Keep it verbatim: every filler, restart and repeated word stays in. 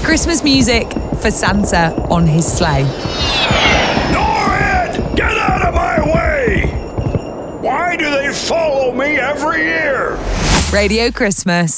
Christmas music for Santa on his sleigh. Norrid, get out of my way! Why do they follow me every year? Radio Christmas.